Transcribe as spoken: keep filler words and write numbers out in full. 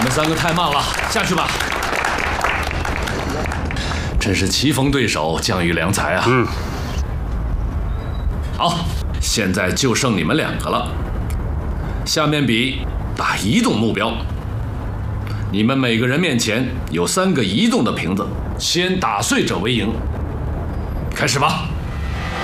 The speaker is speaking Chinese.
们三个太慢了，下去吧。真是棋逢对手，将遇良才啊！ 嗯。 好，现在就剩你们两个了。下面比打移动目标。你们每个人面前有三个移动的瓶子，先打碎者为赢。开始吧。